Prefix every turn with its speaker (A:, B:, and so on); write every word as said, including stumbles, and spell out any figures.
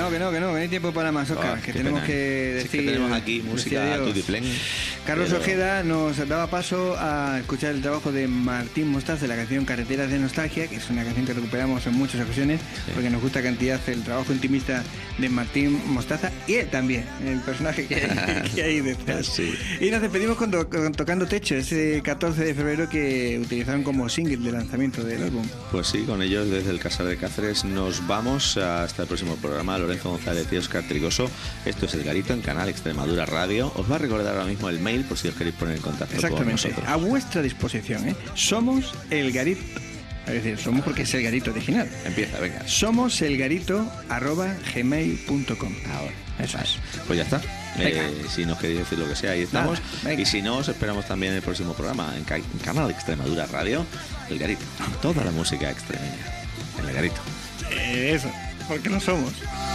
A: no, que no, que no, que no hay tiempo para más, Oscar, oh, que tenemos pena. que decir...
B: Sí, que tenemos aquí música tutiplén.
A: Carlos
B: pero...
A: Ojeda nos daba paso a escuchar el trabajo de Martín Mostaza de la canción Carreteras de Nostalgia, que es una canción que recuperamos en muchas ocasiones, sí. porque nos gusta cantidad el trabajo intimista de Martín Mostaza y él también, el personaje que hay, que hay detrás. Sí. Y nos despedimos con, to- con Tocando Techo, ese catorce de febrero que utilizaron como single de lanzamiento del álbum.
B: Pues sí, con ellos desde el Casal de Cáceres nos vamos hasta el próximo programa. Lorenzo González y Óscar Trigoso. Esto es El Garito en Canal Extremadura Radio. Os va a recordar ahora mismo el mail por si os queréis poner en contacto con nosotros.
A: A vuestra disposición, ¿eh? Somos El Garito. Es decir, somos porque es El Garito original.
B: Empieza, venga.
A: Somos elgarito arroba gmail punto com.
B: Ahora.
A: Eso es.
B: Pues ya está. Eh, si nos queréis decir lo que sea, ahí estamos.
A: Nada,
B: y si no, os esperamos también en el próximo programa en, ca- en Canal Extremadura Radio. El Garito. Toda la música extremeña. En El Garito.
A: Eh, eso. Porque no somos.